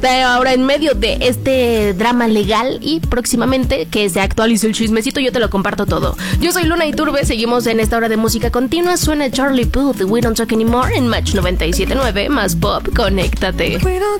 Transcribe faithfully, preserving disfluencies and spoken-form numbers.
está ahora en medio de este drama legal y próximamente que se actualice el chismecito yo te lo comparto todo. Yo soy Luna Iturbe, seguimos en esta hora de música continua. Suena Charlie Puth, We Don't Talk Anymore en Match noventa y siete punto nueve, más pop, conéctate.